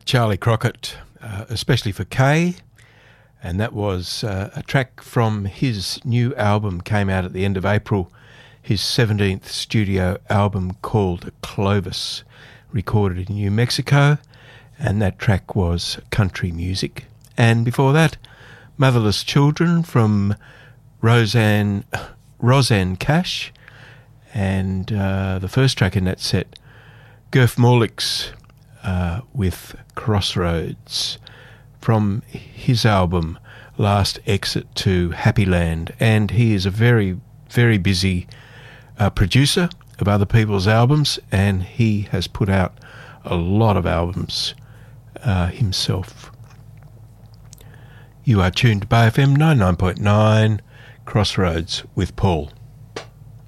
Charlie Crockett, especially for Kay, and that was a track from his new album, came out at the end of April, his 17th studio album called Clovis, recorded in New Mexico, and that track was Country Music. And before that, Motherless Children from Rosanne Cash, and the first track in that set, Gurf Morlix with Crossroads from his album Last Exit to Happy Land. And he is a very, very busy producer of other people's albums, and he has put out a lot of albums himself. You are tuned to Bay FM 99.9, Crossroads with Paul.